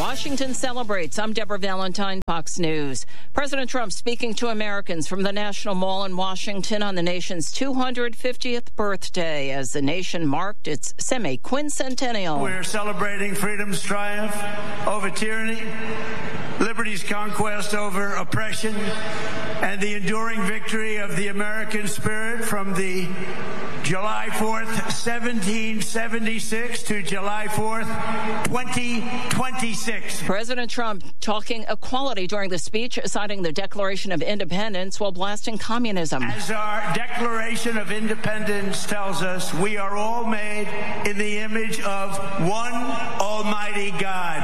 Washington celebrates. I'm Deborah Valentine, Fox News. President Trump speaking to Americans from the National Mall in Washington on the nation's 250th birthday as the nation marked its semi-quincentennial. We're celebrating freedom's triumph over tyranny, liberty's conquest over oppression, and the enduring victory of the American spirit from the July 4th, 1776 to July 4th, 2026. President Trump talking equality during the speech, citing the Declaration of Independence while blasting communism. As our Declaration of Independence tells us, we are all made in the image of one Almighty God.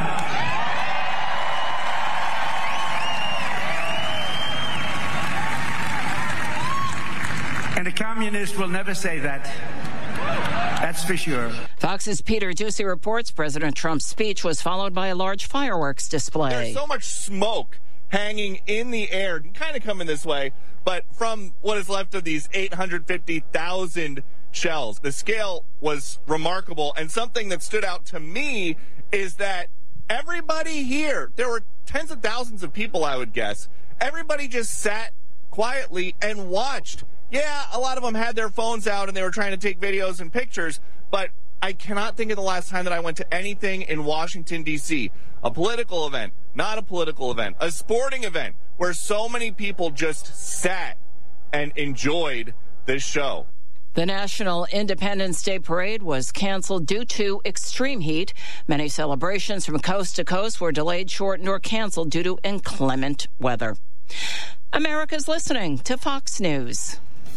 And a communist will never say that. That's for sure. Fox's Peter Doocy reports President Trump's speech was followed by a large fireworks display. There's so much smoke hanging in the air, kind of coming this way, but from what is left of these 850,000 shells. The scale was remarkable, and something that stood out to me is that everybody here, there were tens of thousands of people, I would guess, everybody just sat quietly and watched. Yeah, a lot of them had their phones out and they were trying to take videos and pictures, but I cannot think of the last time that I went to anything in Washington, D.C., a political event, not a political event, a sporting event, where so many people just sat and enjoyed this show. The National Independence Day Parade was canceled due to extreme heat. Many celebrations from coast to coast were delayed, shortened, or canceled due to inclement weather. America's listening to Fox News.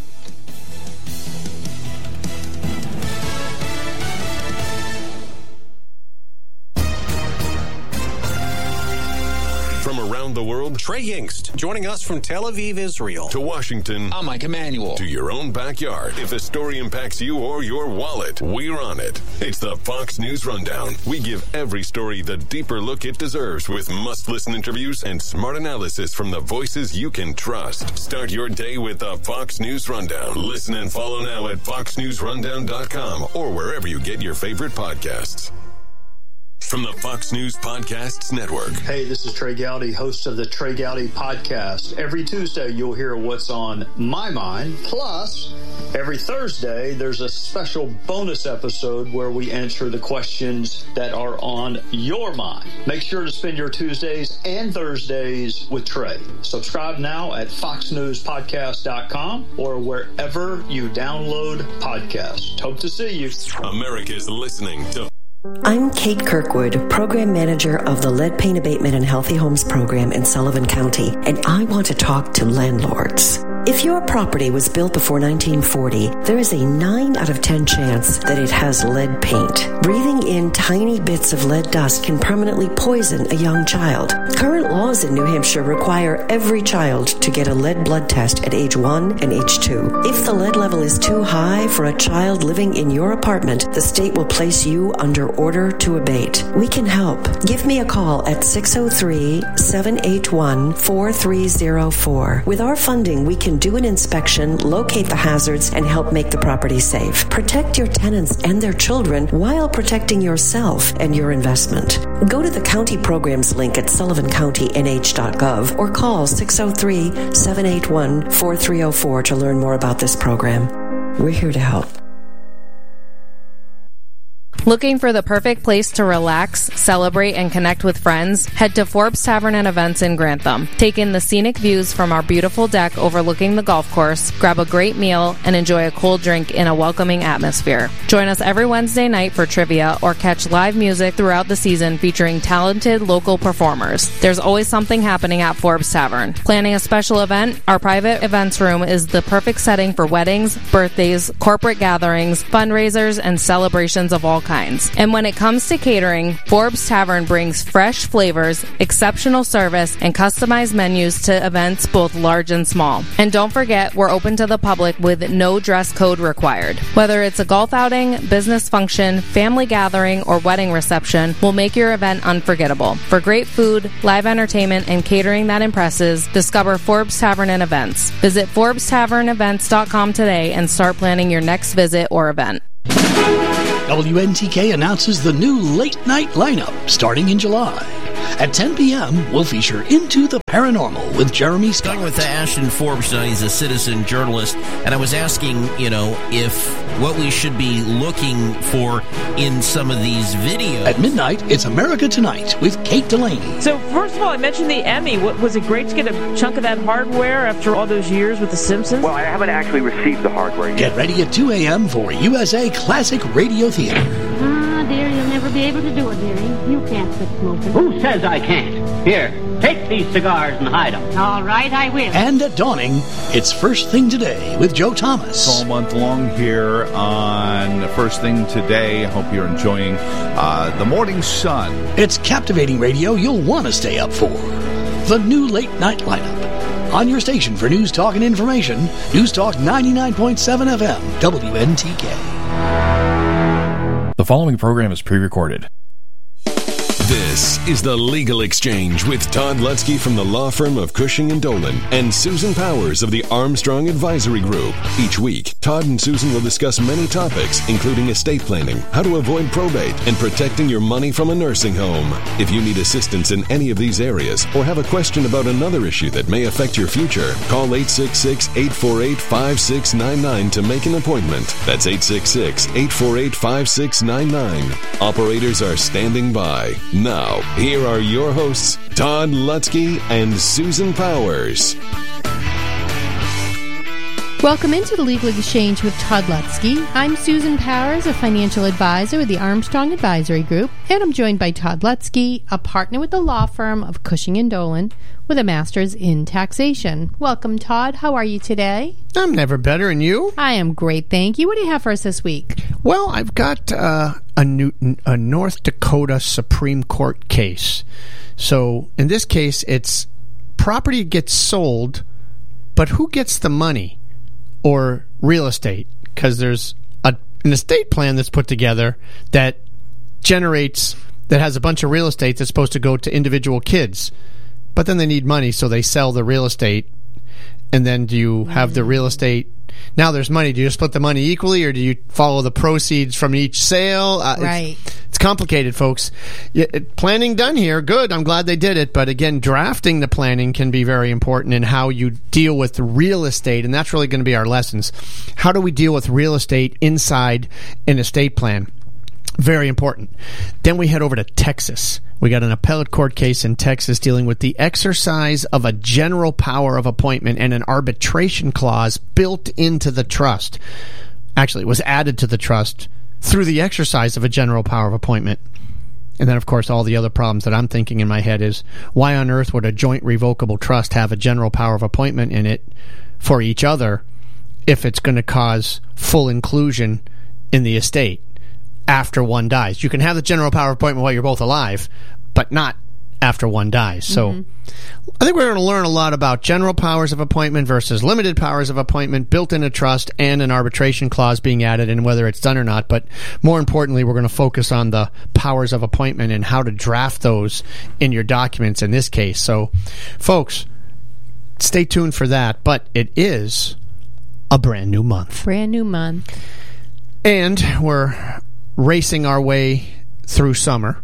From around the world, Trey Yingst, joining us from Tel Aviv, Israel. To Washington. I'm Mike Emanuel. To your own backyard. If a story impacts you or your wallet, we're on it. It's the Fox News Rundown. We give every story the deeper look it deserves with must-listen interviews and smart analysis from the voices you can trust. Start your day with the Fox News Rundown. Listen and follow now at foxnewsrundown.com or wherever you get your favorite podcasts. From the Fox News Podcasts Network. Hey, this is Trey Gowdy, host of the Trey Gowdy Podcast. Every Tuesday, you'll hear what's on my mind. Plus, every Thursday, there's a special bonus episode where we answer the questions that are on your mind. Make sure to spend your Tuesdays and Thursdays with Trey. Subscribe now at foxnewspodcast.com or wherever you download podcasts. Hope to see you. America's listening to I'm Kate Kirkwood, Program Manager of the Lead Paint Abatement and Healthy Homes Program in Sullivan County, and I want to talk to landlords. If your property was built before 1940, there is a 9 out of 10 chance that it has lead paint. Breathing in tiny bits of lead dust can permanently poison a young child. Current laws in New Hampshire require every child to get a lead blood test at age 1 and age 2. If the lead level is too high for a child living in your apartment, the state will place you under order to abate. We can help. Give me a call at 603-781-4304. With our funding, we can do an inspection, locate the hazards, and help make the property safe. Protect your tenants and their children while protecting yourself and your investment. Go to the county programs link at sullivancountynh.gov or call 603-781-4304 to learn more about this program. We're here to help. Looking for the perfect place to relax, celebrate, and connect with friends? Head to Forbes Tavern and Events in Grantham. Take in the scenic views from our beautiful deck overlooking the golf course, grab a great meal, and enjoy a cold drink in a welcoming atmosphere. Join us every Wednesday night for trivia or catch live music throughout the season featuring talented local performers. There's always something happening at Forbes Tavern. Planning a special event? Our private events room is the perfect setting for weddings, birthdays, corporate gatherings, fundraisers, and celebrations of all kinds. And when it comes to catering, Forbes Tavern brings fresh flavors, exceptional service, and customized menus to events both large and small. And don't forget, we're open to the public with no dress code required. Whether it's a golf outing, business function, family gathering, or wedding reception, we'll make your event unforgettable. For great food, live entertainment, and catering that impresses, discover Forbes Tavern and Events. Visit ForbesTavernEvents.com today and start planning your next visit or event. WNTK announces the new late night lineup starting in July. At 10 p.m., we'll feature Into the Paranormal with Jeremy Scott. Talking with Ashton Forbes tonight. He's a citizen journalist, and I was asking, if what we should be looking for in some of these videos. At midnight, it's America Tonight with Kate Delaney. So, first of all, I mentioned the Emmy. Was it great to get a chunk of that hardware after all those years with The Simpsons? Well, I haven't actually received the hardware yet. Get ready at 2 a.m. for USA Classic Radio Theater. Dear, you'll never be able to do it, dearie. You can't quit smoking. Who says I can't? Here, take these cigars and hide them. All right, I will. And at dawning, it's First Thing Today with Joe Thomas. All month long here on First Thing Today. I hope you're enjoying the morning sun. It's captivating radio you'll want to stay up for. The new late night lineup. On your station for news, talk, and information, News Talk 99.7 FM, WNTK. The following program is pre-recorded. This is The Legal Exchange with Todd Lutzke from the law firm of Cushing & Dolan and Susan Powers of the Armstrong Advisory Group. Each week, Todd and Susan will discuss many topics, including estate planning, how to avoid probate, and protecting your money from a nursing home. If you need assistance in any of these areas or have a question about another issue that may affect your future, call 866-848-5699 to make an appointment. That's 866-848-5699. Operators are standing by. Now, here are your hosts, Todd Lutzke and Susan Powers. Welcome into the Legal Exchange with Todd Lutzke. I'm Susan Powers, a financial advisor with the Armstrong Advisory Group, and I'm joined by Todd Lutzke, a partner with the law firm of Cushing & Dolan with a master's in taxation. Welcome, Todd. How are you today? I'm never better, and you? I am great, thank you. What do you have for us this week? Well, I've got a North Dakota Supreme Court case. So, in this case, it's property gets sold, but who gets the money? Or real estate? Because there's an estate plan that's put together that has a bunch of real estate that's supposed to go to individual kids. But then they need money, so they sell the real estate. And then do you have the real estate? Now there's money. Do you split the money equally, or do you follow the proceeds from each sale? Right. It's complicated, folks. Planning done here. Good. I'm glad they did it. But again, drafting the planning can be very important in how you deal with real estate. And that's really going to be our lessons. How do we deal with real estate inside an estate plan? Very important. Then we head over to Texas. We got an appellate court case in Texas dealing with the exercise of a general power of appointment and an arbitration clause built into the trust. Actually, it was added to the trust through the exercise of a general power of appointment. And then, of course, all the other problems that I'm thinking in my head is, why on earth would a joint revocable trust have a general power of appointment in it for each other if it's going to cause full inclusion in the estate after one dies? You can have the general power of appointment while you're both alive, but not after one dies. So I think we're going to learn a lot about general powers of appointment versus limited powers of appointment built in a trust and an arbitration clause being added and whether it's done or not. But more importantly, we're going to focus on the powers of appointment and how to draft those in your documents in this case. So, folks, stay tuned for that. But it is a brand new month. Brand new month. And we're racing our way through summer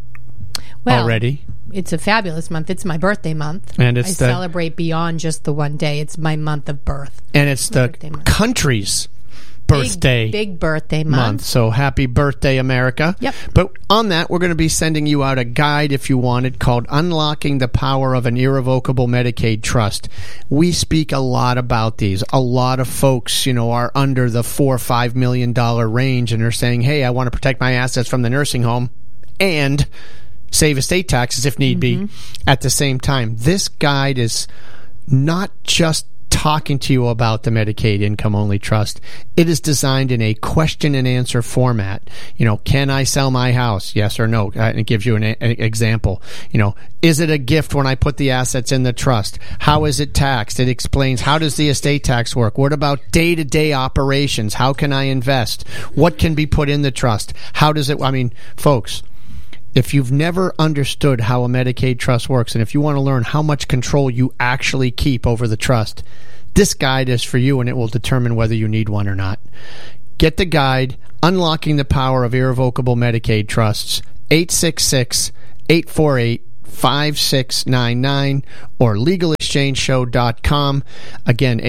already. It's a fabulous month. It's my birthday month. And I celebrate beyond just the one day. It's my month of birth. And it's the country's birthday. Big birthday month. So happy birthday, America. Yep. But on that, we're going to be sending you out a guide, if you want it, called Unlocking the Power of an Irrevocable Medicaid Trust. We speak a lot about these. A lot of folks, are under the $4 or $5 million range and are saying, hey, I want to protect my assets from the nursing home and save estate taxes if need be at the same time. This guide is not just talking to you about the Medicaid income-only trust. It is designed in a question-and-answer format. Can I sell my house? Yes or no? It gives you an example. Is it a gift when I put the assets in the trust? How is it taxed? It explains how does the estate tax work? What about day-to-day operations? How can I invest? What can be put in the trust? How does it... folks, if you've never understood how a Medicaid trust works, and if you want to learn how much control you actually keep over the trust, this guide is for you, and it will determine whether you need one or not. Get the guide, Unlocking the Power of Irrevocable Medicaid Trusts, 866-848-5699. 848-5699 or legalexchangeshow.com. Again,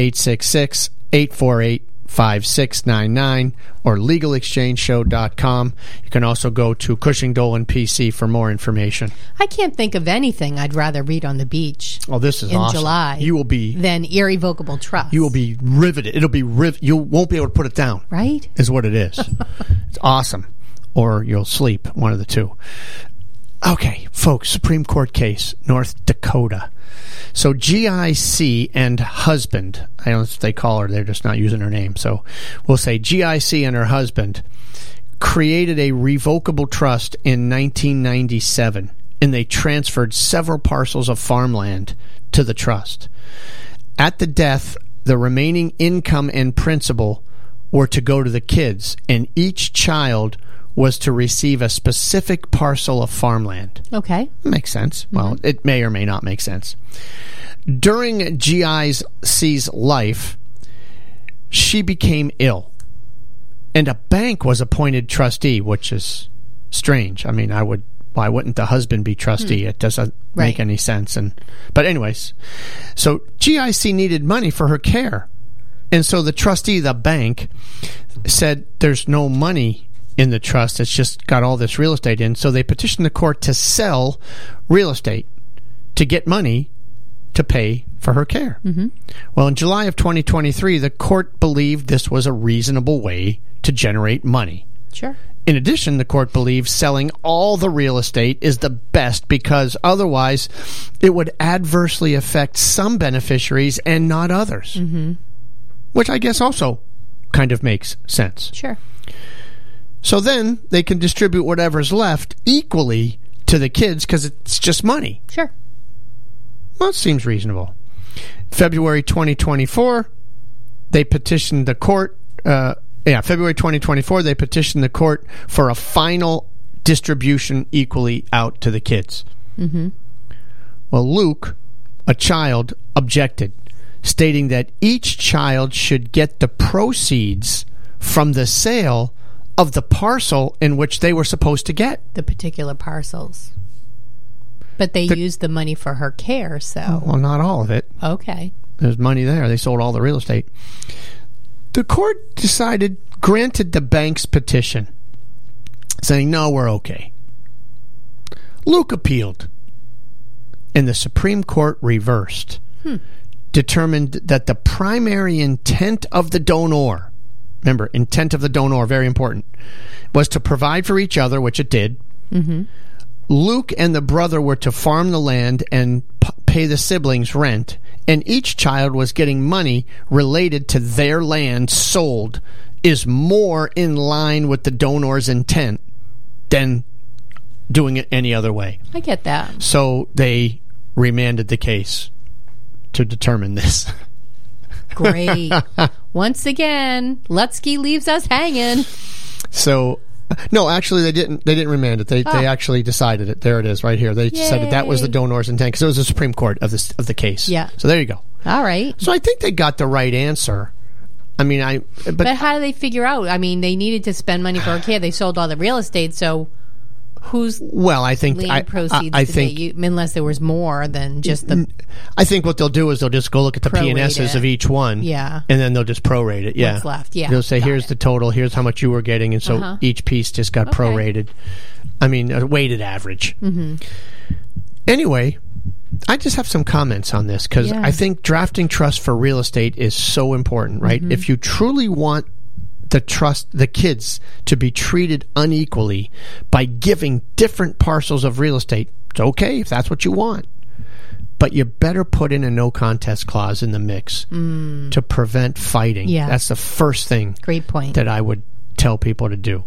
866-848-5699 or legalexchangeshow.com. You can also go to Cushing Dolan PC for more information. I can't think of anything I'd rather read on the beach. Oh, this is in awesome. July. You will be than Irrevocable Trust. You will be riveted. It'll be you won't be able to put it down. Right? Is what it is. It's awesome. Or you'll sleep, one of the two. Okay, folks, Supreme Court case, North Dakota. So GIC and husband, I don't know what they call her, they're just not using her name, so we'll say GIC and her husband created a revocable trust in 1997, and they transferred several parcels of farmland to the trust. At the death, the remaining income and principal were to go to the kids, and each child was to receive a specific parcel of farmland. Okay. Makes sense. Well, it may or may not make sense. During GIC's life, she became ill, and a bank was appointed trustee, which is strange. I mean, why wouldn't the husband be trustee? It doesn't make any sense. But anyways, so GIC needed money for her care, and so the trustee, the bank, said there's no money in the trust. It's just got all this real estate in. So they petitioned the court to sell real estate to get money to pay for her care. Well, in July of 2023, the court believed this was a reasonable way to generate money. Sure. In addition, the court believes selling all the real estate is the best because otherwise it would adversely affect some beneficiaries and not others. Which I guess also kind of makes sense. Sure. So then they can distribute whatever's left equally to the kids because it's just money. Sure. Well, it seems reasonable. February 2024, they petitioned the court. February 2024, they petitioned the court for a final distribution equally out to the kids. Well, Luke, a child, objected, stating that each child should get the proceeds from the sale of the parcel in which they were supposed to get. The particular parcels. But they used the money for her care, so... Well, not all of it. Okay. There's money there. They sold all the real estate. The court granted the bank's petition, saying, no, we're okay. Luke appealed, and the Supreme Court reversed, determined that the primary intent of the donor, remember, intent of the donor, very important, was to provide for each other, which it did. Luke and the brother were to farm the land and pay the siblings rent, and each child was getting money related to their land sold, is more in line with the donor's intent than doing it any other way. I get that. So they remanded the case to determine this. Great. Once again, Lutsky leaves us hanging. So, no, actually, they didn't remand it. They actually decided it. There it is, right here. They decided that was the donor's intent because it was the Supreme Court of the case. Yeah. So there you go. All right. So I think they got the right answer. I mean, but how do they figure out? I mean, they needed to spend money for her care. They sold all the real estate, so whose proceeds did they use, unless there was more than just the... I think what they'll do is they'll just go look at the P&Ss of each one. Yeah. And then they'll just prorate it. Yeah. What's left, yeah. They'll say, here's the total, here's how much you were getting, and so each piece just got prorated. I mean, a weighted average. Anyway, I just have some comments on this because I think drafting trust for real estate is so important, right? If you truly want the kids to be treated unequally by giving different parcels of real estate, it's okay if that's what you want. But you better put in a no contest clause in the mix to prevent fighting. Yeah. That's the first thing. Great point. That I would tell people to do.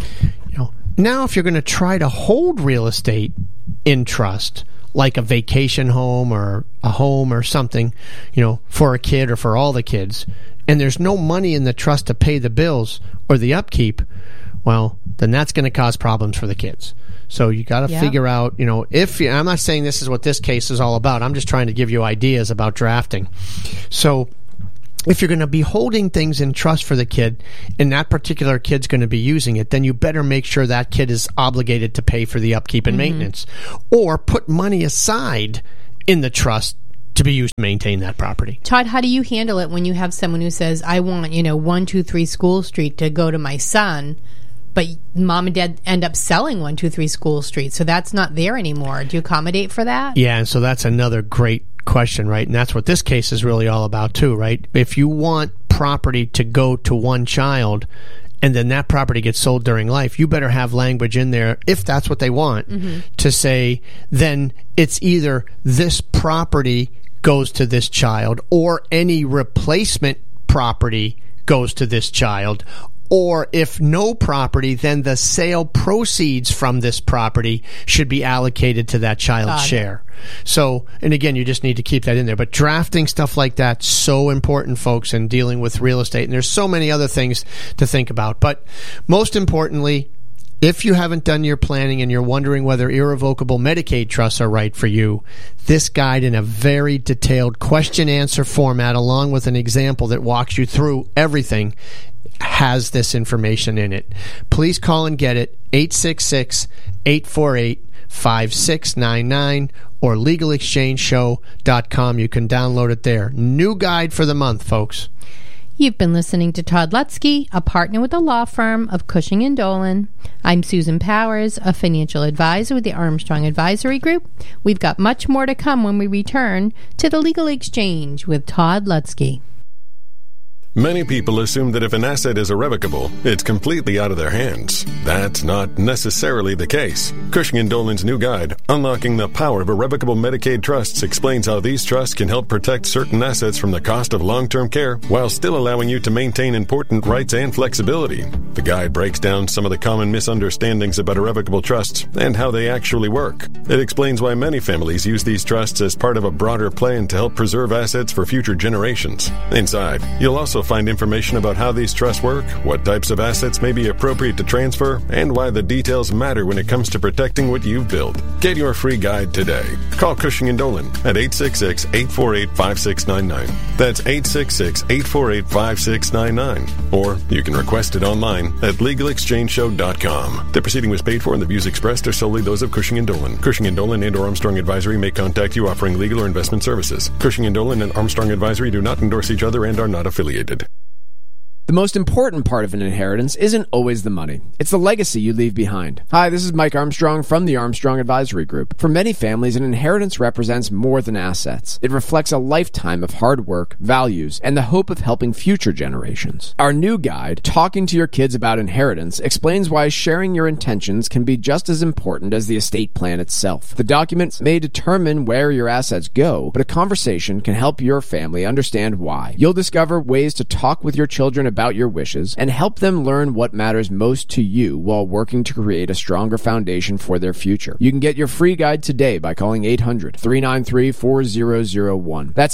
Now if you're going to try to hold real estate in trust, like a vacation home or a home or something, for a kid or for all the kids, and there's no money in the trust to pay the bills or the upkeep, well, then that's going to cause problems for the kids. So you got to figure out, I'm not saying this is what this case is all about. I'm just trying to give you ideas about drafting. So if you're going to be holding things in trust for the kid and that particular kid's going to be using it, then you better make sure that kid is obligated to pay for the upkeep and maintenance, or put money aside in the trust to be used to maintain that property. Todd, how do you handle it when you have someone who says, I want, 123 School Street to go to my son, but mom and dad end up selling 123 School Street, so that's not there anymore? Do you accommodate for that? Yeah, and so that's another great question, right? And that's what this case is really all about too, right? If you want property to go to one child and then that property gets sold during life, you better have language in there, if that's what they want, to say then it's either this property goes to this child or any replacement property goes to this child, or if no property, then the sale proceeds from this property should be allocated to that child's share. So, and again, you just need to keep that in there. But drafting stuff like that, so important, folks, in dealing with real estate. And there's so many other things to think about. But most importantly, if you haven't done your planning and you're wondering whether irrevocable Medicaid trusts are right for you, this guide in a very detailed question-answer format, along with an example that walks you through everything, has this information in it. Please call and get it, 866-848-5699 or legalexchangeshow.com. You can download it there. New guide for the month, folks. You've been listening to Todd Lutzke, a partner with the law firm of Cushing & Dolan. I'm Susan Powers, a financial advisor with the Armstrong Advisory Group. We've got much more to come when we return to the Legal Exchange with Todd Lutzke. Many people assume that if an asset is irrevocable, it's completely out of their hands. That's not necessarily the case. Cushing & Dolan's new guide, Unlocking the Power of Irrevocable Medicaid Trusts, explains how these trusts can help protect certain assets from the cost of long-term care while still allowing you to maintain important rights and flexibility. The guide breaks down some of the common misunderstandings about irrevocable trusts and how they actually work. It explains why many families use these trusts as part of a broader plan to help preserve assets for future generations. Inside, you'll also find information about how these trusts work, what types of assets may be appropriate to transfer, and why the details matter when it comes to protecting what you've built. Get your free guide today. Call Cushing & Dolan at 866-848-5699. That's 866-848-5699. Or you can request it online at legalexchangeshow.com. The proceeding was paid for and the views expressed are solely those of Cushing & Dolan. Cushing & Dolan and or Armstrong Advisory may contact you offering legal or investment services. Cushing & Dolan and Armstrong Advisory do not endorse each other and are not affiliated. The most important part of an inheritance isn't always the money. It's the legacy you leave behind. Hi, this is Mike Armstrong from the Armstrong Advisory Group. For many families, an inheritance represents more than assets. It reflects a lifetime of hard work, values, and the hope of helping future generations. Our new guide, Talking to Your Kids About Inheritance, explains why sharing your intentions can be just as important as the estate plan itself. The documents may determine where your assets go, but a conversation can help your family understand why. You'll discover ways to talk with your children about your wishes and help them learn what matters most to you while working to create a stronger foundation for their future. You can get your free guide today by calling 800-393-4001. That's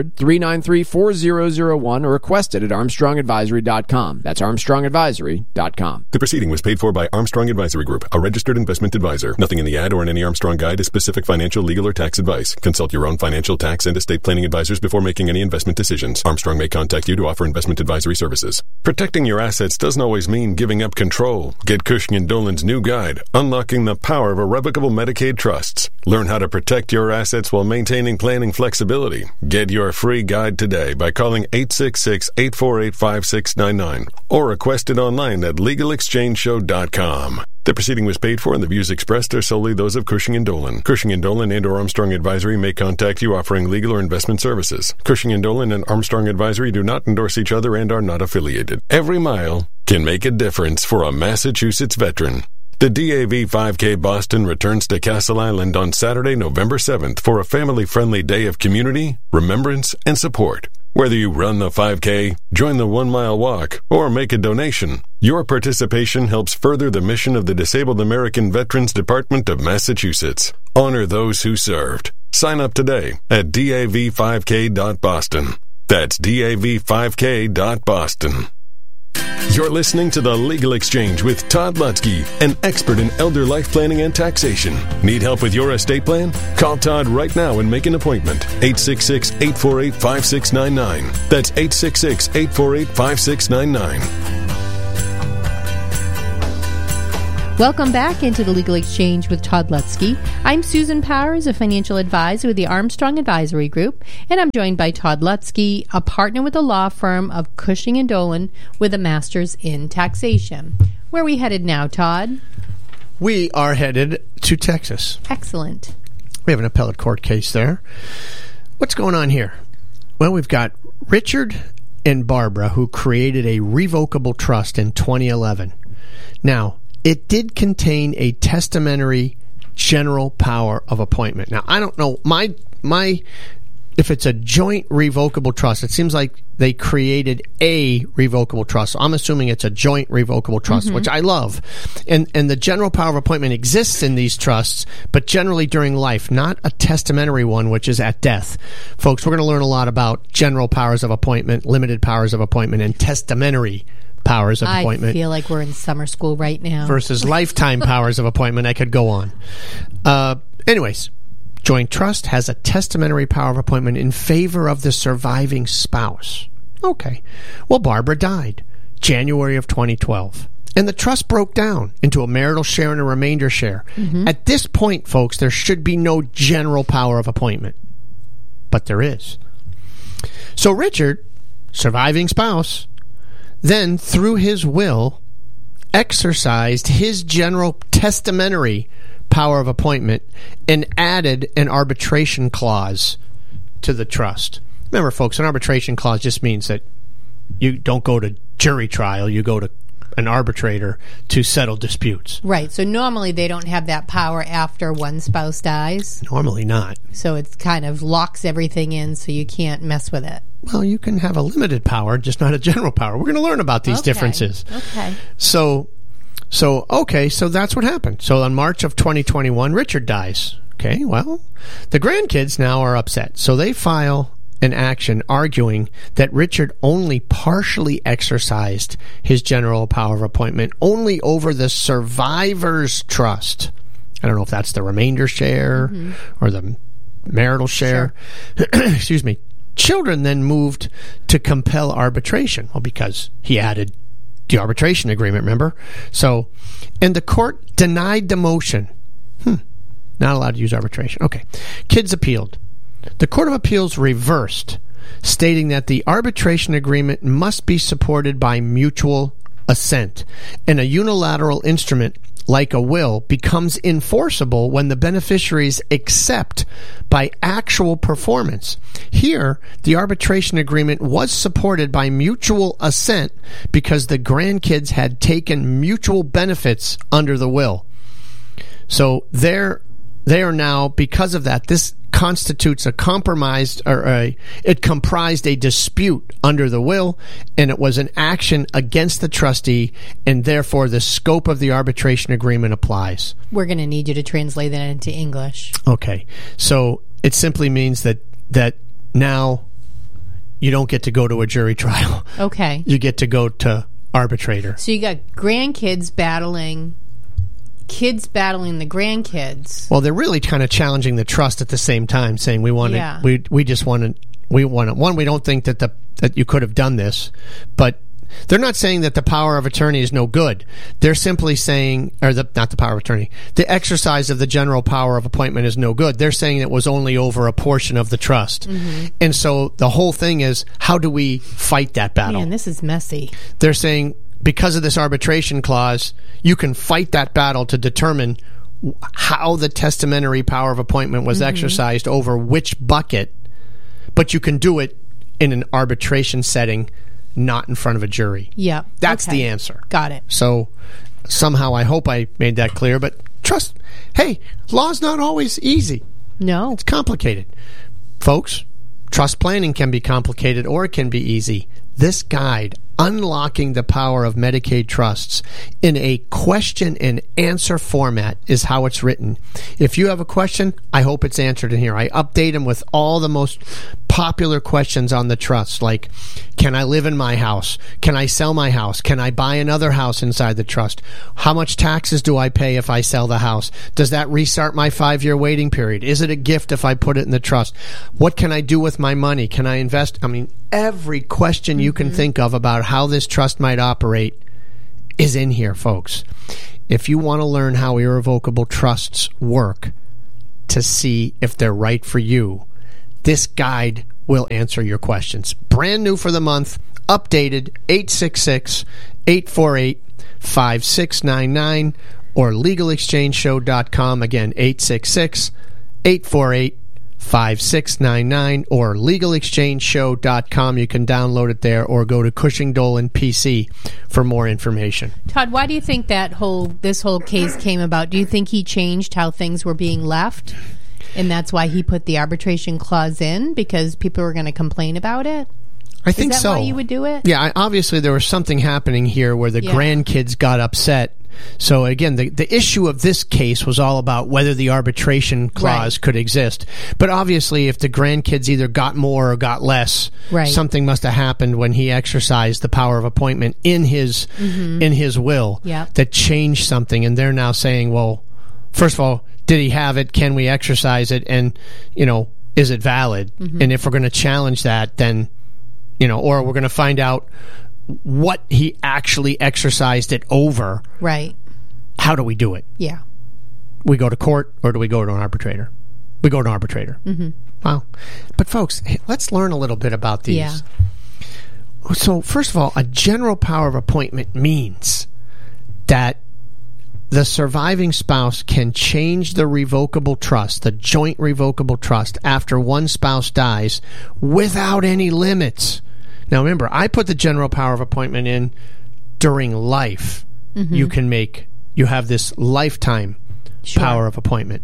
800-393-4001 or request it at armstrongadvisory.com. That's armstrongadvisory.com. The proceeding was paid for by Armstrong Advisory Group, a registered investment advisor. Nothing in the ad or in any Armstrong guide is specific financial, legal, or tax advice. Consult your own financial, tax, and estate planning advisors before making any investment decisions. Armstrong may contact you to offer investment advisory services. Protecting your assets doesn't always mean giving up control. Get Cushing & Dolan's new guide, Unlocking the Power of Irrevocable Medicaid Trusts. Learn how to protect your assets while maintaining planning flexibility. Get your free guide today by calling 866-848-5699 or request it online at legalexchangeshow.com. The proceeding was paid for and the views expressed are solely those of Cushing & Dolan. Cushing & Dolan and or Armstrong Advisory may contact you offering legal or investment services. Cushing & Dolan and Armstrong Advisory do not endorse each other and are not affiliated. Every mile can make a difference for a Massachusetts veteran. The DAV 5K Boston returns to Castle Island on Saturday, November 7th for a family-friendly day of community, remembrance, and support. Whether you run the 5K, join the 1 mile walk, or make a donation, your participation helps further the mission of the Disabled American Veterans Department of Massachusetts. Honor those who served. Sign up today at dav5k.boston. That's dav5k.boston. You're listening to The Legal Exchange with Todd Lutzke, an expert in elder life planning and taxation. Need help with your estate plan? Call Todd right now and make an appointment. 866-848-5699. That's 866-848-5699. Welcome back into the Legal Exchange with Todd Lutzke. I'm Susan Powers, a financial advisor with the Armstrong Advisory Group, and I'm joined by Todd Lutzke, a partner with the law firm of Cushing & Dolan with a master's in taxation. Where are we headed now, Todd? We are headed to Texas. Excellent. We have an appellate court case there. What's going on here? Well, we've got Richard and Barbara, who created a revocable trust in 2011. Now, it did contain a testamentary general power of appointment. Now, I don't know my if it's a joint revocable trust. It seems like they created a revocable trust. So I'm assuming it's a joint revocable trust, which I love. And the general power of appointment exists in these trusts, but generally during life, not a testamentary one, which is at death. Folks, we're going to learn a lot about general powers of appointment, limited powers of appointment, and testamentary powers of appointment. I feel like we're in summer school right now. Versus lifetime powers of appointment. I could go on. Anyways, joint trust has a testamentary power of appointment in favor of the surviving spouse. Okay. Well, Barbara died January of 2012. And the trust broke down into a marital share and a remainder share. At this point, folks, there should be no general power of appointment. But there is. So Richard, surviving spouse, then, through his will, exercised his general testamentary power of appointment and added an arbitration clause to the trust. Remember, folks, an arbitration clause just means that you don't go to jury trial, you go to an arbitrator to settle disputes. Right. So normally they don't have that power after one spouse dies. Normally not. So it kind of locks everything in so you can't mess with it. Well, you can have a limited power, just not a general power. We're going to learn about these differences. Okay. So that's what happened. So on March of 2021, Richard dies. Okay, well, the grandkids now are upset. So they file an action arguing that Richard only partially exercised his general power of appointment only over the survivor's trust. I don't know if that's the remainder share or the marital share. Sure. Excuse me. Children then moved to compel arbitration. Well, because he added the arbitration agreement, remember? So, and the court denied the motion. Not allowed to use arbitration. Okay. Kids appealed. The Court of Appeals reversed, stating that the arbitration agreement must be supported by mutual assent, and a unilateral instrument like a will becomes enforceable when the beneficiaries accept by actual performance. Here, the arbitration agreement was supported by mutual assent because the grandkids had taken mutual benefits under the will. So they are now, because of that, this constitutes a compromised, it comprised a dispute under the will, and it was an action against the trustee, and therefore the scope of the arbitration agreement applies. We're going to need you to translate that into English. Okay. So it simply means that now you don't get to go to a jury trial. Okay. You get to go to arbitrator. So you got grandkids battling kids battling the grandkids. Well, they're really kind of challenging the trust at the same time, saying we want to, we just want to, we don't think that you could have done this, but they're not saying that the power of attorney is no good. They're simply saying, not the power of attorney, the exercise of the general power of appointment is no good. They're saying it was only over a portion of the trust. And so the whole thing is, how do we fight that battle? Man, this is messy. They're saying, because of this arbitration clause, you can fight that battle to determine how the testamentary power of appointment was exercised over which bucket, but you can do it in an arbitration setting, not in front of a jury. Yeah. That's the answer. Got it. So somehow I hope I made that clear, but trust, hey, law's not always easy. No. It's complicated. Folks, trust planning can be complicated or it can be easy. This guide, Unlocking the Power of Medicaid Trusts in a question and answer format is how it's written. If you have a question, I hope it's answered in here. I update them with all the most popular questions on the trust, like, can I live in my house? Can I sell my house? Can I buy another house inside the trust? How much taxes do I pay if I sell the house? Does that restart my 5-year waiting period? Is it a gift if I put it in the trust? What can I do with my money? Can I invest? I mean, every question you can think of about how this trust might operate is in here, folks. If you want to learn how irrevocable trusts work to see if they're right for you, this guide will answer your questions. Brand new for the month, updated, 866-848-5699 or legalexchangeshow.com. Again, 866-848-5699 or legalexchangeshow.com. You can download it there or go to Cushing Dolan PC for more information. Todd, why do you think this whole case came about? Do you think he changed how things were being left? And that's why he put the arbitration clause in, because people were going to complain about it? I think so. Is that why you would do it? Yeah, obviously there was something happening here where the grandkids got upset. So again, the issue of this case was all about whether the arbitration clause could exist. But obviously, if the grandkids either got more or got less, something must have happened when he exercised the power of appointment in his will that changed something. And they're now saying, well, first of all, did he have it? Can we exercise it? And, is it valid? And if we're going to challenge that, then, or we're going to find out what he actually exercised it over. Right. How do we do it? Yeah. We go to court, or do we go to an arbitrator? We go to an arbitrator. Wow. But folks, let's learn a little bit about these. Yeah. So first of all, a general power of appointment means that the surviving spouse can change the revocable trust, the joint revocable trust, after one spouse dies without any limits. Now remember, I put the general power of appointment in during life. You have this lifetime power of appointment.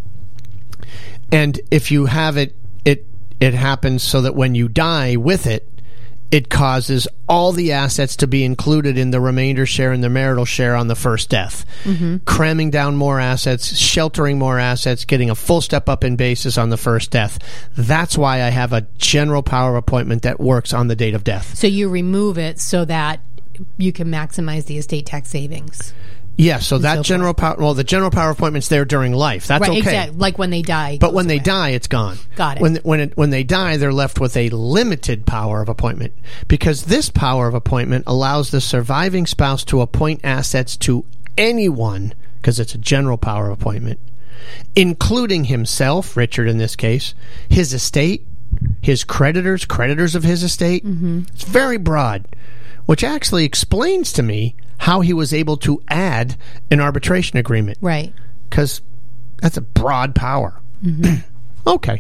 And if you have it happens so that when you die with it, it causes all the assets to be included in the remainder share and the marital share on the first death. Cramming down more assets, sheltering more assets, getting a full step up in basis on the first death. That's why I have a general power of appointment that works on the date of death. So you remove it so that you can maximize the estate tax savings. Yeah, so that general power, the general power of appointment's there during life. That's okay. Exactly. Like when they die. But when they die, it's gone. Got it. When they die, they're left with a limited power of appointment, because this power of appointment allows the surviving spouse to appoint assets to anyone, because it's a general power of appointment, including himself, Richard in this case, his estate, his creditors of his estate. It's very broad, which actually explains to me how he was able to add an arbitration agreement. Right. Because that's a broad power. Okay.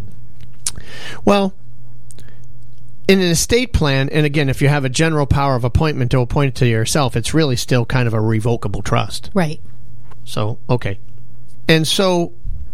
Well, in an estate plan, and again, if you have a general power of appointment to appoint it to yourself, it's really still kind of a revocable trust. Right. So, okay. And so,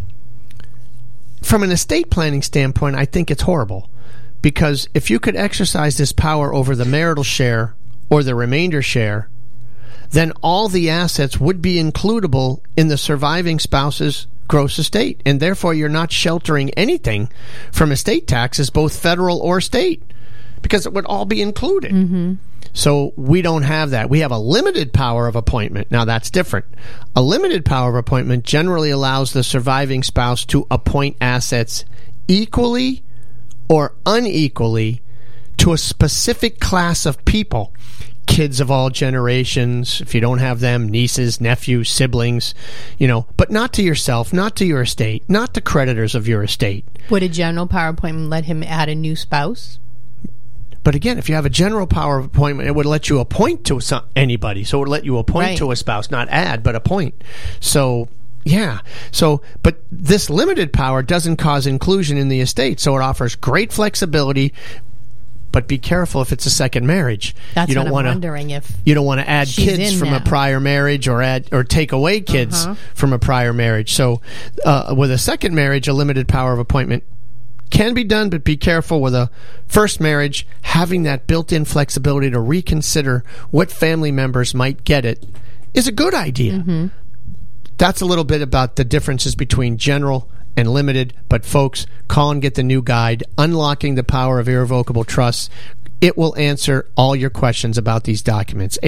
from an estate planning standpoint, I think it's horrible. Because if you could exercise this power over the marital share or the remainder share, then all the assets would be includable in the surviving spouse's gross estate, and therefore you're not sheltering anything from estate taxes, both federal or state, because it would all be included. So we don't have that. We have a limited power of appointment. Now that's different. A limited power of appointment generally allows the surviving spouse to appoint assets equally or unequally to a specific class of people. Kids of all generations, if you don't have them, nieces, nephews, siblings, but not to yourself, not to your estate, not to creditors of your estate. Would a general power appointment let him add a new spouse? But again, if you have a general power of appointment, it would let you appoint to anybody. So it would let you appoint to a spouse, not add, but appoint. So, yeah. So, but this limited power doesn't cause inclusion in the estate, so it offers great flexibility. But be careful if it's a second marriage. That's what I'm wondering if you don't want to add kids from a prior marriage or take away kids from a prior marriage. So with a second marriage, a limited power of appointment Can be done, but be careful with a first marriage. Having that built-in flexibility to reconsider what family members might get it is a good idea. Mm-hmm. That's a little bit about the differences between general and limited. But folks, call and get the new guide, Unlocking the Power of Irrevocable Trusts. It will answer all your questions about these documents.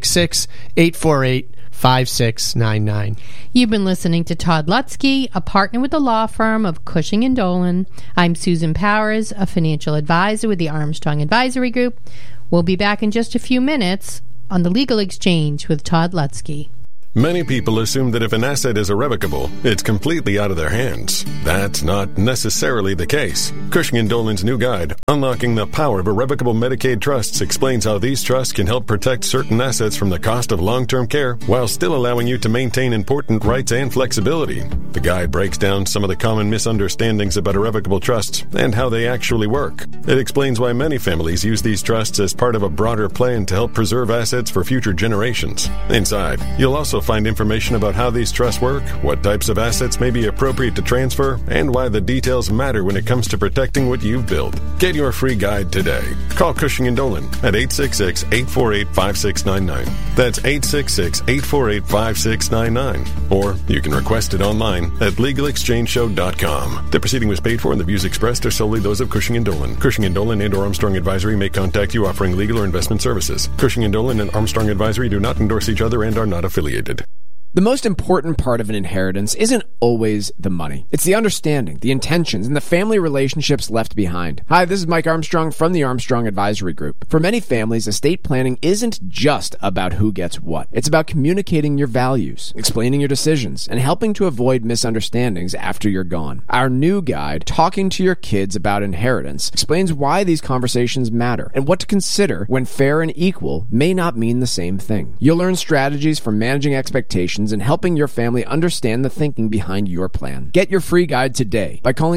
866-848-5699. You've been listening to Todd Lutzke, a partner with the law firm of Cushing & Dolan. I'm Susan Powers, a financial advisor with the Armstrong Advisory Group. We'll be back in just a few minutes on the Legal Exchange with Todd Lutzke. Many people assume that if an asset is irrevocable, it's completely out of their hands. That's not necessarily the case. Cushing & Dolan's new guide, Unlocking the Power of Irrevocable Medicaid Trusts, explains how these trusts can help protect certain assets from the cost of long-term care while still allowing you to maintain important rights and flexibility. The guide breaks down some of the common misunderstandings about irrevocable trusts and how they actually work. It explains why many families use these trusts as part of a broader plan to help preserve assets for future generations. Inside, you'll also find information about how these trusts work, what types of assets may be appropriate to transfer, and why the details matter when it comes to protecting what you've built. Get your free guide today. Call Cushing & Dolan at 866-848-5699. That's 866-848-5699. Or you can request it online at LegalExchangeShow.com. The proceeding was paid for and the views expressed are solely those of Cushing & Dolan. Cushing & Dolan and or Armstrong Advisory may contact you offering legal or investment services. Cushing & Dolan and Armstrong Advisory do not endorse each other and are not affiliated. The most important part of an inheritance isn't always the money. It's the understanding, the intentions, and the family relationships left behind. Hi, this is Mike Armstrong from the Armstrong Advisory Group. For many families, estate planning isn't just about who gets what. It's about communicating your values, explaining your decisions, and helping to avoid misunderstandings after you're gone. Our new guide, Talking to Your Kids About Inheritance, explains why these conversations matter and what to consider when fair and equal may not mean the same thing. You'll learn strategies for managing expectations and helping your family understand the thinking behind your plan. Get your free guide today by calling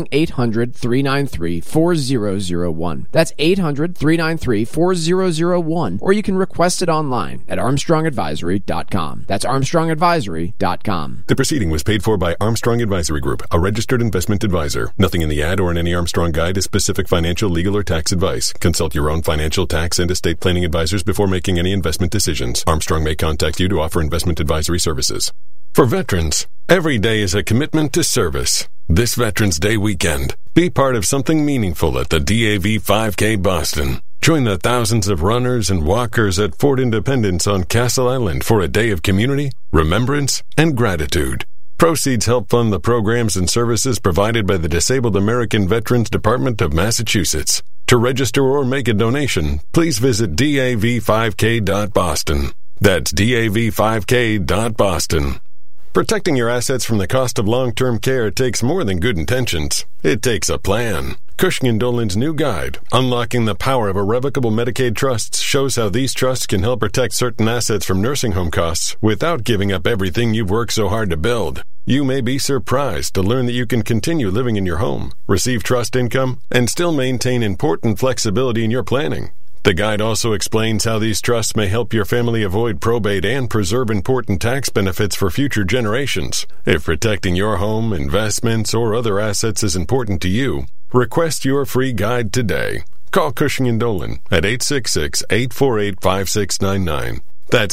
800-393-4001. That's 800-393-4001, or you can request it online at armstrongadvisory.com. That's armstrongadvisory.com. The proceeding was paid for by Armstrong Advisory Group, a registered investment advisor. Nothing in the ad or in any Armstrong guide is specific financial, legal, or tax advice. Consult your own financial, tax, and estate planning advisors before making any investment decisions. Armstrong may contact you to offer investment advisory services. For veterans, every day is a commitment to service. This Veterans Day weekend, be part of something meaningful at the DAV 5K Boston. Join the thousands of runners and walkers at Fort Independence on Castle Island for a day of community, remembrance, and gratitude. Proceeds help fund the programs and services provided by the Disabled American Veterans Department of Massachusetts. To register or make a donation, please visit dav5k.boston. That's dav5k.boston. Protecting your assets from the cost of long-term care takes more than good intentions. It takes a plan. Cushing & Dolan's new guide, Unlocking the Power of Irrevocable Medicaid Trusts, shows how these trusts can help protect certain assets from nursing home costs without giving up everything you've worked so hard to build. You may be surprised to learn that you can continue living in your home, receive trust income, and still maintain important flexibility in your planning. The guide also explains how these trusts may help your family avoid probate and preserve important tax benefits for future generations. If protecting your home, investments, or other assets is important to you, request your free guide today. Call Cushing & Dolan at 866-848-5699. That's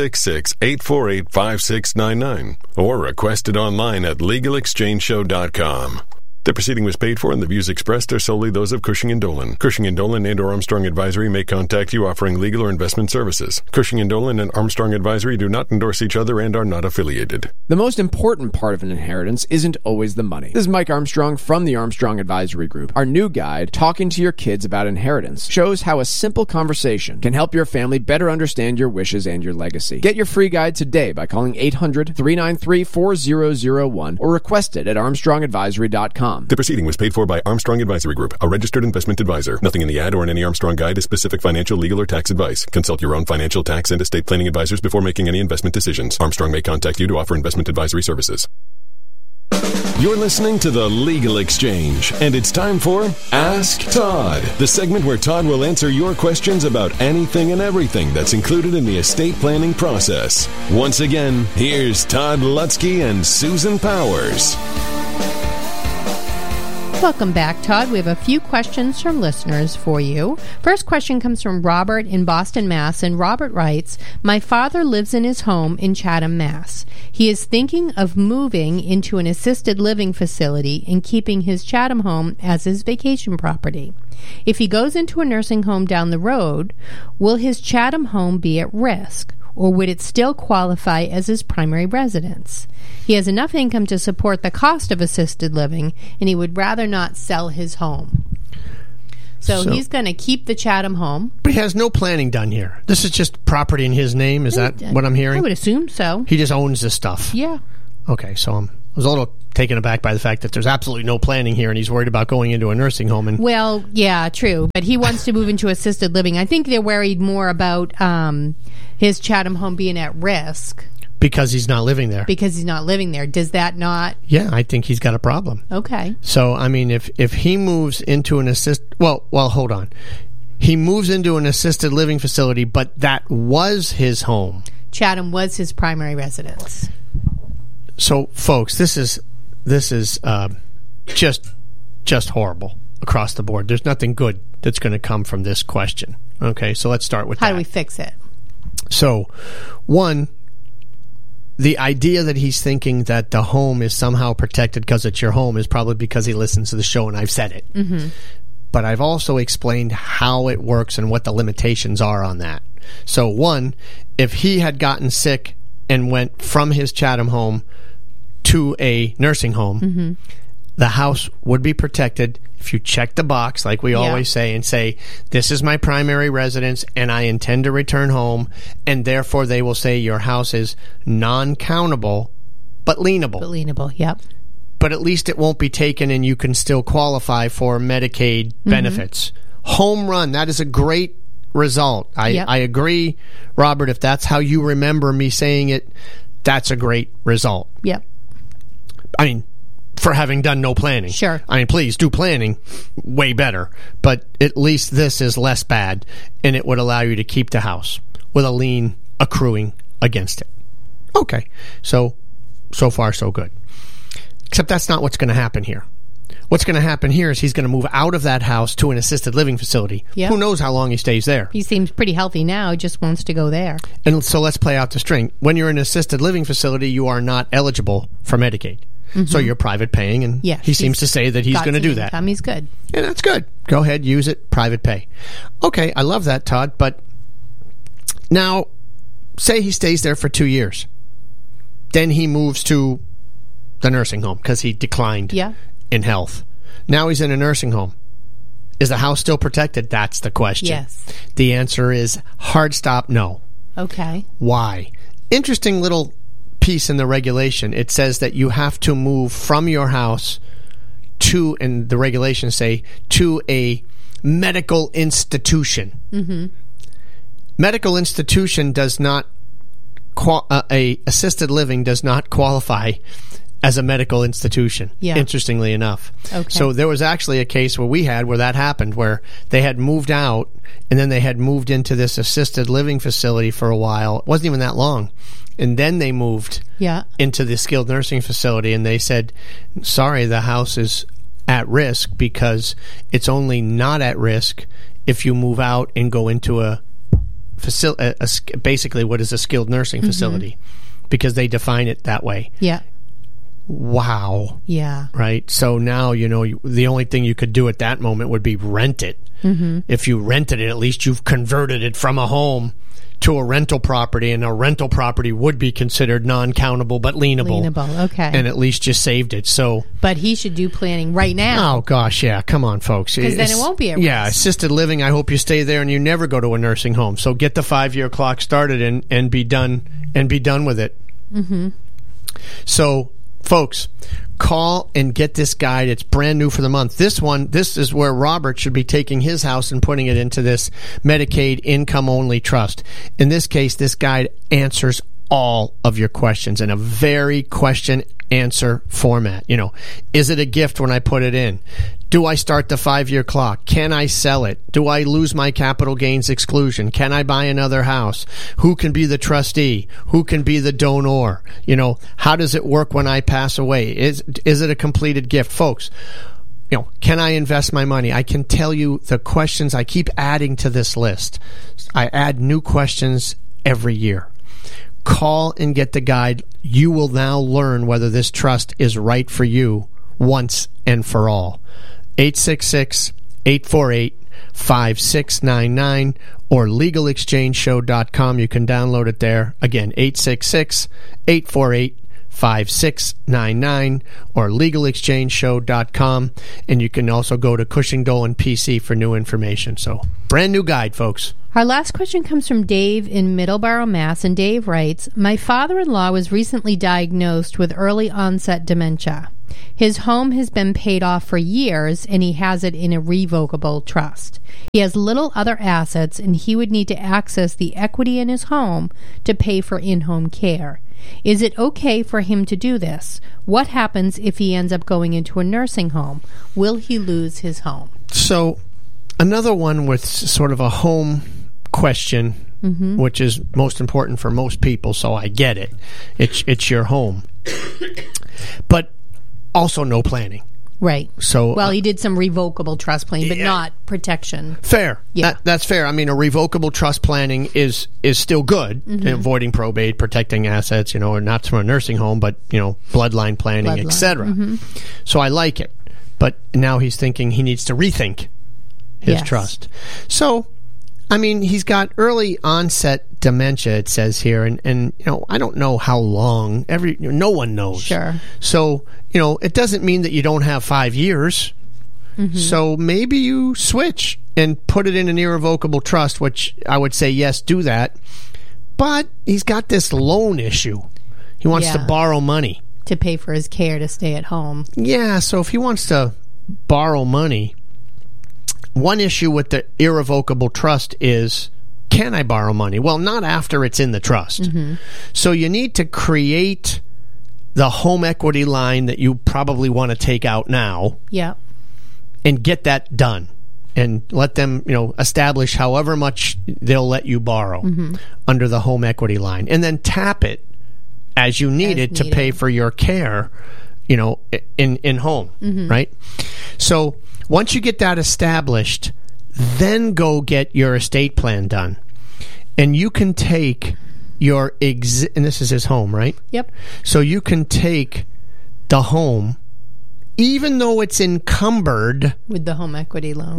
866-848-5699. Or request it online at LegalExchangeShow.com. The proceeding was paid for and the views expressed are solely those of Cushing & Dolan. Cushing & Dolan and or Armstrong Advisory may contact you offering legal or investment services. Cushing & Dolan and Armstrong Advisory do not endorse each other and are not affiliated. The most important part of an inheritance isn't always the money. This is Mike Armstrong from the Armstrong Advisory Group. Our new guide, Talking to Your Kids About Inheritance, shows how a simple conversation can help your family better understand your wishes and your legacy. Get your free guide today by calling 800-393-4001 or request it at armstrongadvisory.com. The proceeding was paid for by Armstrong Advisory Group, a registered investment advisor. Nothing in the ad or in any Armstrong guide is specific financial, legal, or tax advice. Consult your own financial, tax, and estate planning advisors before making any investment decisions. Armstrong may contact you to offer investment advisory services. You're listening to The Legal Exchange, and it's time for Ask Todd, the segment where Todd will answer your questions about anything and everything that's included in the estate planning process. Once again, here's Todd Lutzke and Susan Powers. Welcome back, Todd. We have a few questions from listeners for you. First question comes from Robert in Boston, Mass. And Robert writes, my father lives in his home in Chatham, Mass. He is thinking of moving into an assisted living facility and keeping his Chatham home as his vacation property. If he goes into a nursing home down the road, will his Chatham home be at risk? Or would it still qualify as his primary residence? He has enough income to support the cost of assisted living, and he would rather not sell his home. So he's going to keep the Chatham home. But he has no planning done here. This is just property in his name. Is that what I'm hearing? I would assume so. He just owns this stuff. Yeah. Okay, so I was a little taken aback by the fact that there's absolutely no planning here, and he's worried about going into a nursing home. And well, yeah, true. But he wants to move into assisted living. I think they're worried more about his Chatham home being at risk. Because he's not living there. Because he's not living there. Does that not? Yeah, I think he's got a problem. Okay. So, I mean, if he moves into an well, hold on. He moves into an assisted living facility, but that was his home. Chatham was his primary residence. So, folks, this is just horrible across the board. There's nothing good that's going to come from this question. Okay, so let's start with How do we fix it? So, one, the idea that he's thinking that the home is somehow protected because it's your home is probably because he listens to the show, and I've said it. Mm-hmm. But I've also explained how it works and what the limitations are on that. So, one, if he had gotten sick and went from his Chatham home to a nursing home, the house would be protected if you check the box, like we always say, and say, this is my primary residence and I intend to return home, and therefore they will say your house is non-countable but lienable. But lienable, yep. But at least it won't be taken and you can still qualify for Medicaid benefits. Home run, that is a great result. I agree, Robert, if that's how you remember me saying it, that's a great result. Yep. I mean, for having done no planning. Sure. I mean, please do planning. Way better. But at least this is less bad, and it would allow you to keep the house with a lien accruing against it. Okay. So far, so good. Except that's not what's going to happen here. What's going to happen here is he's going to move out of that house to an assisted living facility. Yep. Who knows how long he stays there? He seems pretty healthy now. He just wants to go there. And so let's play out the string. When you're in an assisted living facility, you are not eligible for Medicaid. So you're private paying, and he seems to say that he's going to do that. He's good. Yeah, that's good. Go ahead, use it, private pay. Okay, I love that, Todd, but now, say he stays there for 2 years. Then he moves to the nursing home because he declined in health. Now he's in a nursing home. Is the house still protected? That's the question. Yes. The answer is hard stop, no. Okay. Why? Interesting little piece in the regulation. It says that you have to move from your house to, and the regulations say, to a medical institution. Medical institution does not a assisted living does not qualify as a medical institution, interestingly enough. Okay. So there was actually a case where that happened, where they had moved out and then they had moved into this assisted living facility for a while. It wasn't even that long. And then they moved into the skilled nursing facility, and they said, sorry, the house is at risk because it's only not at risk if you move out and go into a basically what is a skilled nursing facility, because they define it that way. Yeah. Wow. Yeah. Right? So now, the only thing you could do at that moment would be rent it. If you rented it, at least you've converted it from a home to a rental property, and a rental property would be considered non-countable but lienable. Okay. And at least you saved it. So, but he should do planning right now. Oh, gosh, yeah. Come on, folks. Because then it won't be a risk. Yeah, assisted living, I hope you stay there and you never go to a nursing home. So get the 5-year clock started and be done with it. So, folks, call and get this guide. It's brand new for the month. This is where Robert should be taking his house and putting it into this Medicaid income-only trust. In this case, this guide answers all of your questions in a very question-answer format. Is it a gift when I put it in? Do I start the 5-year clock? Can I sell it? Do I lose my capital gains exclusion? Can I buy another house? Who can be the trustee? Who can be the donor? How does it work when I pass away? Is it a completed gift? Folks, can I invest my money? I can tell you the questions I keep adding to this list. I add new questions every year. Call and get the guide. You will now learn whether this trust is right for you once and for all. 866-848-5699 or legalexchangeshow.com. You can download it there. Again, 866-848-5699 or legalexchangeshow.com. And you can also go to Cushing Dolan PC for new information. So, brand new guide, folks. Our last question comes from Dave in Middleborough, Mass. And Dave writes, my father-in-law was recently diagnosed with early onset dementia. His home has been paid off for years, and he has it in a revocable trust. He has little other assets, and he would need to access the equity in his home to pay for in-home care. Is it okay for him to do this? What happens if he ends up going into a nursing home? Will he lose his home? So, another one with sort of a home question, which is most important for most people, so I get it. It's your home. But also no planning. Right. So, well, he did some revocable trust planning, but not protection. Fair. Yeah. That's fair. I mean, a revocable trust planning is still good, avoiding probate, protecting assets, or not from a nursing home, but, bloodline planning, etc. So I like it. But now he's thinking he needs to rethink his trust. So, I mean, he's got early onset dementia, it says here, and I don't know how long. No one knows. Sure. So, it doesn't mean that you don't have 5 years. So maybe you switch and put it in an irrevocable trust, which I would say, yes, do that. But he's got this loan issue. He wants to borrow money. To pay for his care to stay at home. Yeah, so if he wants to borrow money, one issue with the irrevocable trust is, can I borrow money? Well, not after it's in the trust. So you need to create the home equity line that you probably want to take out now. Yeah. And get that done. And let them, establish however much they'll let you borrow under the home equity line. And then tap it as you need it to pay for your care, in home, right? So once you get that established, then go get your estate plan done. And you can take your and this is his home, right? Yep. So you can take the home, even though it's encumbered with the home equity loan.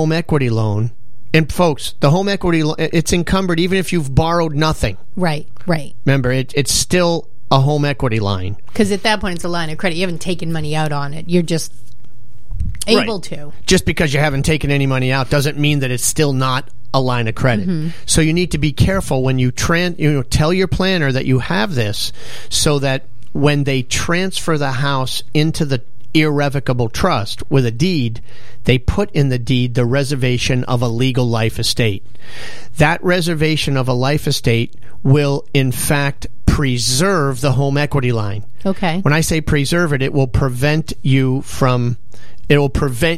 And folks, the home equity it's encumbered even if you've borrowed nothing. Right. Remember, it's still a home equity line. Because at that point, it's a line of credit. You haven't taken money out on it. You're just able to. Just because you haven't taken any money out doesn't mean that it's still not a line of credit. So you need to be careful when you tell your planner that you have this, so that when they transfer the house into the irrevocable trust with a deed, they put in the deed the reservation of a legal life estate. That reservation of a life estate will, in fact, preserve the home equity line. Okay. When I say preserve it, it will prevent you from or prevent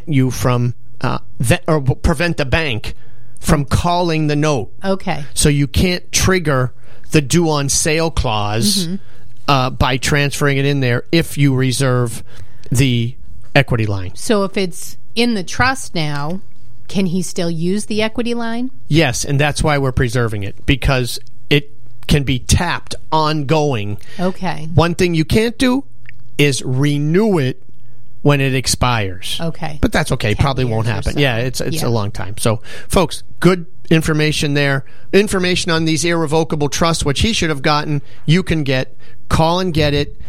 the bank from calling the note. Okay. So you can't trigger the due on sale clause by transferring it in there if you reserve the equity line. So if it's in the trust now, can he still use the equity line? Yes, and that's why we're preserving it, because it can be tapped ongoing. Okay. One thing you can't do is renew it when it expires. Okay. But that's okay. Probably won't happen. So. Yeah, it's a long time. So, folks, good information there. Information on these irrevocable trusts, which he should have gotten, you can get. Call and get it,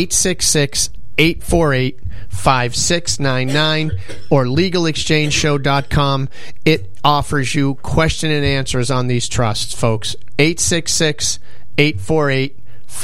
866-848-5699 or legalexchangeshow.com. It offers you question and answers on these trusts, folks. 866-848-5699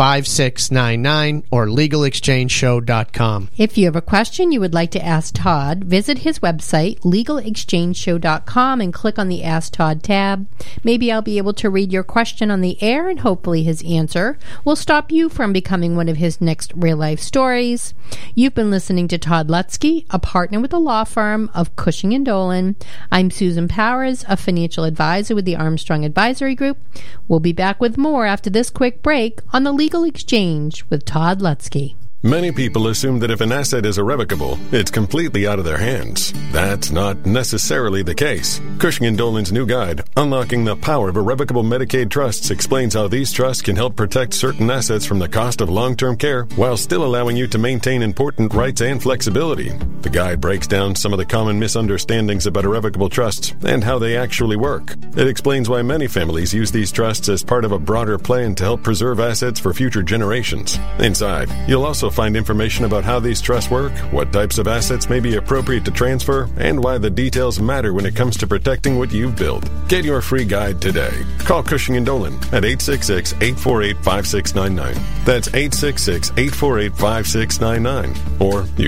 or legalexchangeshow.com. If you have a question you would like to ask Todd, visit his website, legalexchangeshow.com, and click on the Ask Todd tab. Maybe I'll be able to read your question on the air, and hopefully his answer will stop you from becoming one of his next real-life stories. You've been listening to Todd Lutzke, a partner with the law firm of Cushing & Dolan. I'm Susan Powers, a financial advisor with the Armstrong Advisory Group. We'll be back with more after this quick break on the Legal Exchange with Todd Lutzke. Many people assume that if an asset is irrevocable, it's completely out of their hands. That's not necessarily the case. Cushing & Dolan's new guide, Unlocking the Power of Irrevocable Medicaid Trusts, explains how these trusts can help protect certain assets from the cost of long-term care while still allowing you to maintain important rights and flexibility. The guide breaks down some of the common misunderstandings about irrevocable trusts and how they actually work. It explains why many families use these trusts as part of a broader plan to help preserve assets for future generations. Inside, you'll also find information about how these trusts work, what types of assets may be appropriate to transfer, and why the details matter when it comes to protecting what you've built. Get your free guide today. Call Cushing & Dolan at 866-848-5699. That's 866-848-5699. Or you